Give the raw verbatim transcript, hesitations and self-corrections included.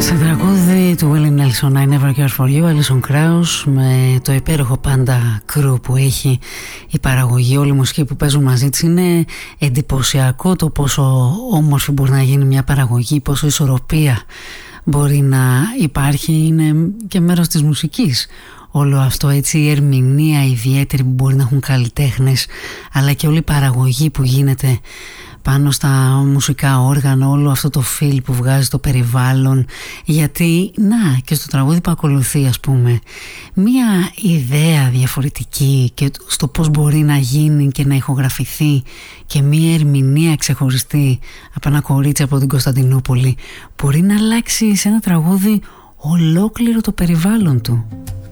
Σε τραγούδι του Willie Nelson, I Never Care For You, Alison Krauss, με το υπέροχο πάντα κρου που έχει η παραγωγή, όλη η μουσική που παίζουν μαζί της. Είναι εντυπωσιακό το πόσο όμορφη μπορεί να γίνει μια παραγωγή, πόσο ισορροπία μπορεί να υπάρχει. Είναι και μέρος της μουσικής όλο αυτό, έτσι, η ερμηνεία ιδιαίτερη που μπορεί να έχουν καλλιτέχνες, αλλά και όλη η παραγωγή που γίνεται πάνω στα μουσικά όργανα, όλο αυτό το φιλ που βγάζει το περιβάλλον. Γιατί, να, και στο τραγούδι που ακολουθεί, ας πούμε, μία ιδέα διαφορετική και στο πώς μπορεί να γίνει και να ηχογραφηθεί, και μία ερμηνεία ξεχωριστή από ένα κορίτσι από την Κωνσταντινούπολη μπορεί να αλλάξει σε ένα τραγούδι ολόκληρο το περιβάλλον του.